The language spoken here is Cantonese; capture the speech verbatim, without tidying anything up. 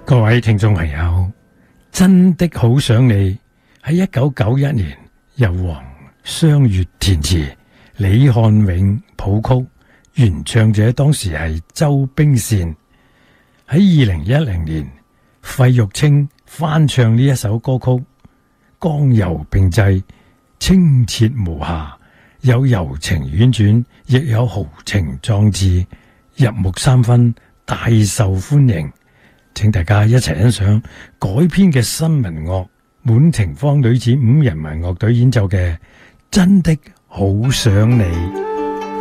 各位聽眾朋友，真的好想你喺一九九一年由黃雙月填詞，李漢永譜曲，原唱者當時係周冰善。喺二零一零年，費玉清翻唱呢一首歌曲，剛柔並濟，清澈無瑕，有柔情婉轉，亦有豪情壯志，入木三分，大受歡迎。請大家一齊欣賞改編嘅新民樂，滿庭芳女子五人民樂隊演奏嘅《真的好想你》。